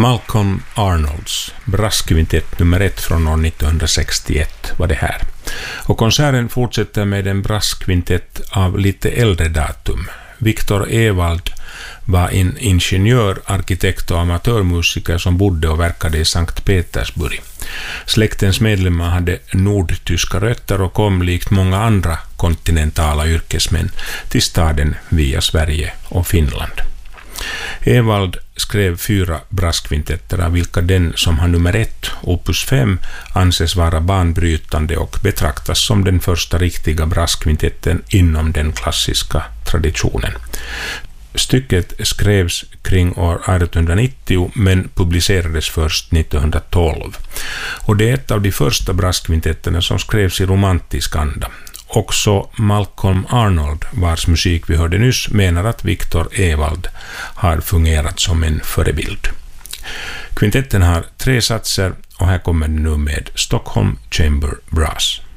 Malcolm Arnolds brasskvintett nummer 1 från år 1961 var det här. Och konserten fortsätter med en brasskvintett av lite äldre datum. Victor Ewald var en ingenjör, arkitekt och amatörmusiker som bodde och verkade i Sankt Petersburg. Släktens medlemmar hade nordtyska rötter och kom likt många andra kontinentala yrkesmän till staden via Sverige och Finland. Ewald skrev 4 brasskvintetter, av vilka den som har nummer 1, opus 5, anses vara banbrytande och betraktas som den första riktiga brasskvintetten inom den klassiska traditionen. Stycket skrevs kring år 1890 men publicerades först 1912. Och det är ett av de första brasskvintetterna som skrevs i romantisk anda. Också Malcolm Arnold, vars musik vi hörde nyss, menar att Victor Ewald har fungerat som en förebild. Kvintetten har 3 satser och här kommer det nu med Stockholm Chamber Brass.